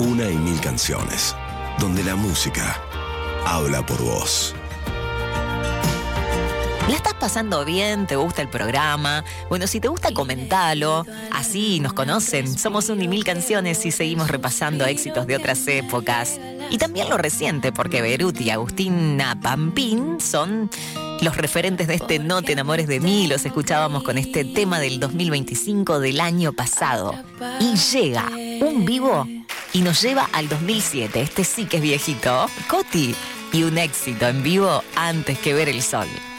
Una y mil canciones, donde la música habla por vos. ¿La estás pasando bien? ¿Te gusta el programa? Bueno, si te gusta, comentalo. Así nos conocen. Somos un y mil canciones y seguimos repasando éxitos de otras épocas. Y también lo reciente, porque Beruti y Agustina Pampín son los referentes de este No te enamores de mí. Los escuchábamos con este tema del 2025 del año pasado. Y llega un vivo y nos lleva al 2007. Este sí que es viejito. Coti. Y un éxito en vivo antes que ver el sol.